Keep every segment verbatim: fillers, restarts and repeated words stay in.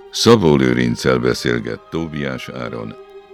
Szabó Lőrinccel beszélget Tóbiás Áron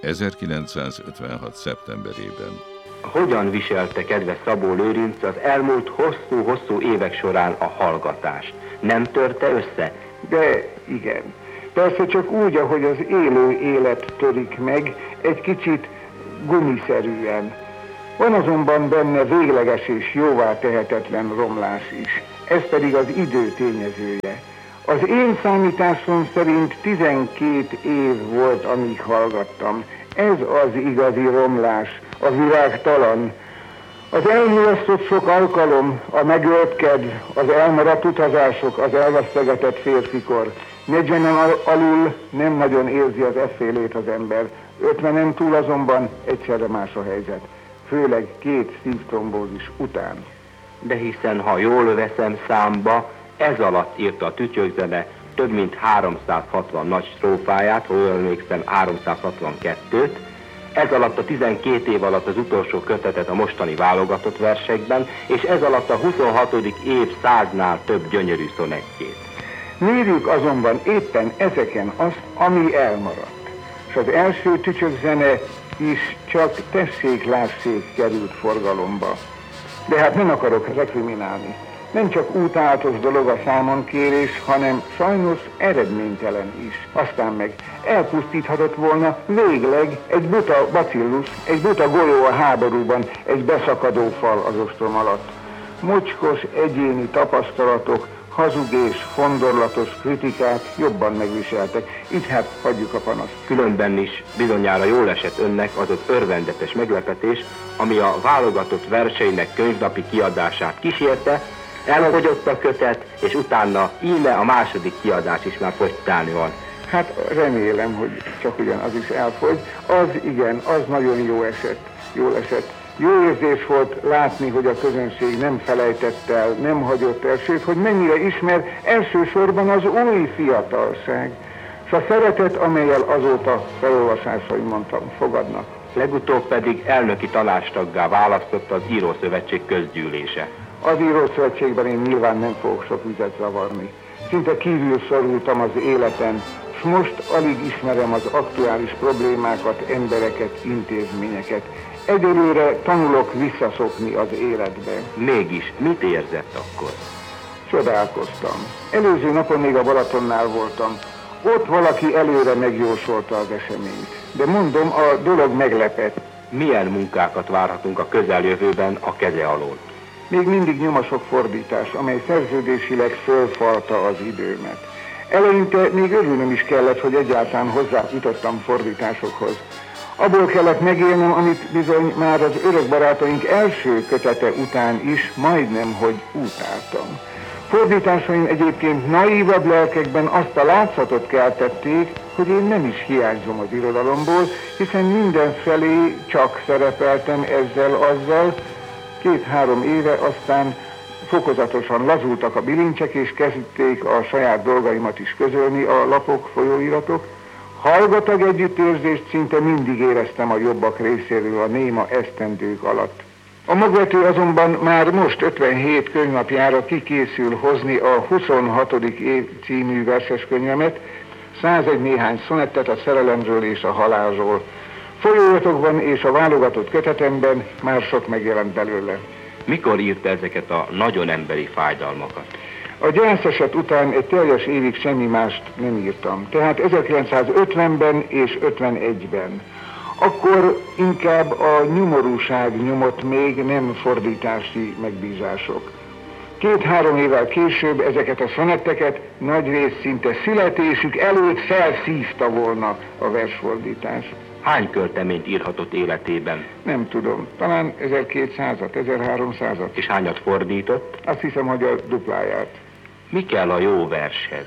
ezerkilencszázötvenhat. szeptemberében. Hogyan viselte kedves Szabó Lőrinc az elmúlt hosszú-hosszú évek során a hallgatást? Nem törte össze? De igen. Persze csak úgy, ahogy az élő élet törik meg, egy kicsit gumiszerűen. Van azonban benne végleges és jóvá tehetetlen romlás is. Ez pedig az idő tényezője. Az én számításom szerint tizenkét év volt, amíg hallgattam. Ez az igazi romlás, a virágtalan. Az elmulasztott sok alkalom, a megölt kedv, az elmaradt utazások, az elvesztegetett férfikor. Negyvenen alul nem nagyon érzi az effélét az ember. Ötvenen túl azonban egyszerre más a helyzet. Főleg két szívtrombózis után. De hiszen, ha jól veszem számba, ez alatt írta a Tütyök-zene több mint háromszázhatvan nagy strófáját, ha jól emlékszem háromszázhatvankettőt, ez alatt a tizenkét év alatt az utolsó kötetet a mostani válogatott versekben, és ez alatt a huszonhatodik év száznál több gyönyörű szonettjét. Mérjük azonban éppen ezeken azt, ami elmaradt. És az első Tütyök-zene is csak tessék-lássék került forgalomba. De hát nem akarok rekriminálni. Nem csak útállatos dolog a számonkérés, hanem sajnos eredménytelen is. Aztán meg elpusztíthatott volna végleg egy buta bacillus, egy buta golyó a háborúban, egy beszakadó fal az ostrom alatt. Mocskos egyéni tapasztalatok, hazug és fondorlatos kritikát jobban megviseltek, így hát hagyjuk a panaszt. Különben is bizonyára jól esett önnek az az örvendetes meglepetés, ami a válogatott verseinek könyvnapi kiadását kísérte. Elfogyott a kötet, és utána íme a második kiadás is már fogytálni van. Hát remélem, hogy csak ugyan az is elfogy. Az igen, az nagyon jó esett, jól esett. Jó érzés volt látni, hogy a közönség nem felejtett el, nem hagyott el, sőt, hogy mennyire ismer elsősorban az új fiatalság, és a szeretet, amellyel azóta felolvasásaimon fogadnak. Legutóbb pedig elnöki tanácstaggá választotta az Írószövetség közgyűlése. Az Írószövetségben én nyilván nem fogok sok vizet zavarni. Szinte kívül szorultam az életen, és most alig ismerem az aktuális problémákat, embereket, intézményeket. Egyelőre tanulok visszaszokni az életbe. Mégis, mit érzett akkor? Csodálkoztam. Előző napon még a Balatonnál voltam. Ott valaki előre megjósolta az eseményt. De mondom, a dolog meglepett. Milyen munkákat várhatunk a közeljövőben a keze alól? Még mindig nyom a sok fordítás, amely szerződésileg fölfalta az időmet. Eleinte még örülnöm is kellett, hogy egyáltalán hozzájutottam fordításokhoz. Abból kellett megélnem, amit bizony már az örök barátaink első kötete után is majdnem, hogy utáltam. Fordításaim egyébként naívabb lelkekben azt a látszatot keltették, hogy én nem is hiányzom az irodalomból, hiszen mindenfelé csak szerepeltem ezzel-azzal. Két-három éve aztán fokozatosan lazultak a bilincsek, és kezdték a saját dolgaimat is közölni a lapok, folyóiratok. Hallgatag együttérzést szinte mindig éreztem a jobbak részéről a néma esztendők alatt. A magvető azonban már most ötvenhét könyvnapjára kikészül hozni a huszonhatodik év című verseskönyvemet, százegy néhány szonettet a szerelemről és a halálról. Folyóiratokban és a válogatott kötetemben már sok megjelent belőle. Mikor írta ezeket a nagyon emberi fájdalmakat? A gyászeset után egy teljes évig semmi mást nem írtam, tehát ezerkilencszázötvenben és ötvenegyben. Akkor inkább a nyomorúság nyomott még, nem fordítási megbízások. Két-három évvel később ezeket a szonetteket nagyrészt szinte születésük előtt felszívta volna a versfordítás. Hány költeményt írhatott életében? Nem tudom, talán ezerkétszázat, ezerháromszázat. És hányat fordított? Azt hiszem, hogy a dupláját. Mi kell a jó vershez?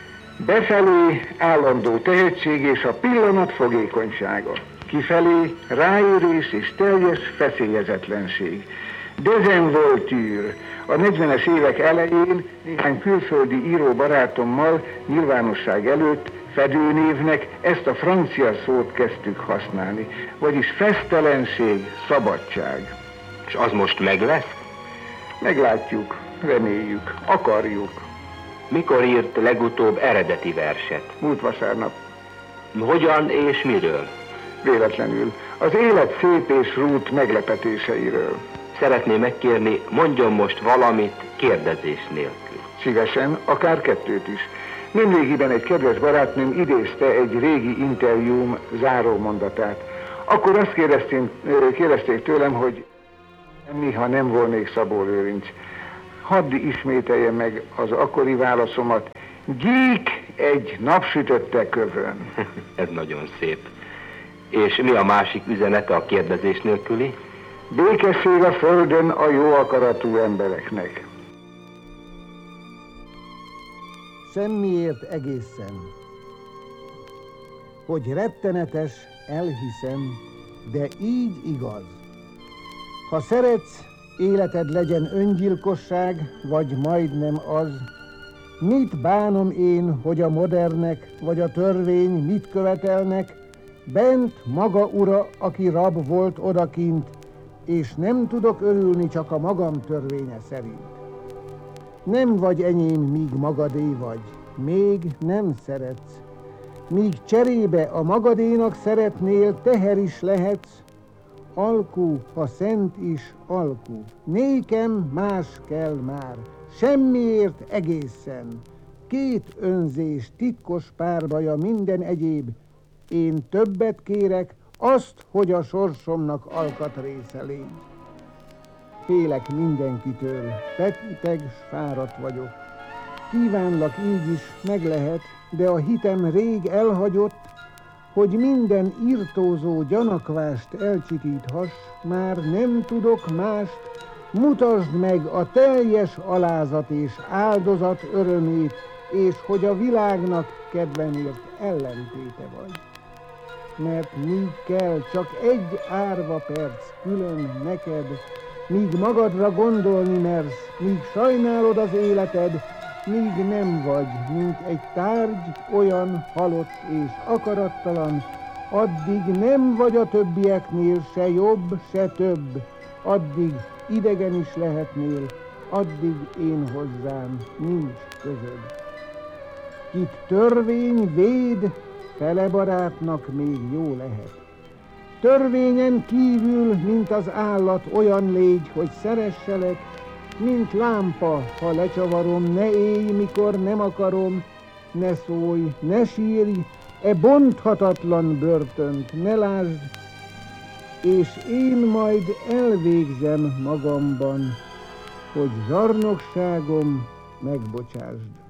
Befelé állandó tehetség és a pillanat fogékonysága. Kifelé ráérés és teljes feszélyezetlenség. Dezenvoltűr. A negyvenes évek elején néhány külföldi író barátommal nyilvánosság előtt fedőnévnek ezt a francia szót kezdtük használni, vagyis fesztelenség, szabadság. És az most meg lesz? Meglátjuk, reméljük, akarjuk. Mikor írt legutóbb eredeti verset? Múlt vasárnap. Hogyan és miről? Véletlenül. Az élet szép és rút meglepetéseiről. Szeretném megkérni, mondjon most valamit kérdezés nélkül. Szívesen, akár kettőt is. Nemrégiben egy kedves barátnőm idézte egy régi interjúm záró mondatát. Akkor azt kérdezték, kérdezték tőlem, hogy miha nem volnék Szabó Lőrinc. Hadd ismételjem meg az akkori válaszomat. Gyík egy napsütötte kövön. Ez nagyon szép. És mi a másik üzenete a kérdezés nélküli? Békesség a földön a jó akaratú embereknek. Semmiért egészen. Hogy rettenetes, elhiszem, de így igaz. Ha szeretsz, életed legyen öngyilkosság, vagy majdnem az. Mit bánom én, hogy a modernek, vagy a törvény mit követelnek? Bent maga ura, aki rab volt odakint, és nem tudok örülni csak a magam törvénye szerint. Nem vagy enyém, míg magadé vagy, még nem szeretsz. Míg cserébe a magadénak szeretnél, teher is lehetsz, alkú, ha szent is alkú. Nékem más kell már, semmiért egészen. Két önzés, titkos párbaja, minden egyéb. Én többet kérek, azt, hogy a sorsomnak alkatrésze légy. Félek mindenkitől, beteg s fáradt vagyok. Kívánlak így is, meg lehet, de a hitem rég elhagyott, hogy minden irtózó gyanakvást elcsikíthass, már nem tudok mást, mutasd meg a teljes alázat és áldozat örömét, és hogy a világnak kedvemért ellentéte vagy. Mert míg kell csak egy árva perc külön neked, míg magadra gondolni mersz, míg sajnálod az életed, míg nem vagy, mint egy tárgy olyan halott és akarattalan, addig nem vagy a többieknél se jobb, se több, addig idegen is lehetnél, addig én hozzám nincs közöd. Kit törvény véd, fele barátnak még jó lehet. Törvényen kívül, mint az állat, olyan légy, hogy szeresselek, mint lámpa, ha lecsavarom, ne élj, mikor nem akarom, ne szólj, ne sírj, e bonthatatlan börtönt ne lásd, és én majd elvégzem magamban, hogy zsarnokságom megbocsásd.